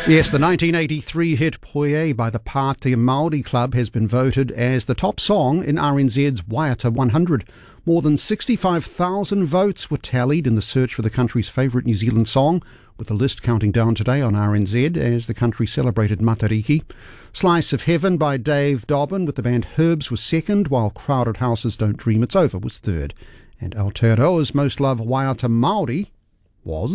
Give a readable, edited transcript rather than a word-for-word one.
Yes, the 1983 hit Poie by the Pātea Māori Club has been voted as the top song in RNZ's Waiata 100. More than 65,000 votes were tallied in the search for the country's favourite New Zealand song, with the list counting down today on RNZ as the country celebrated Matariki. Slice of Heaven by Dave Dobbin with the band Herbs was second, while Crowded Houses Don't Dream It's Over was third. And Aotearoa's Most Loved Waiata Māori was...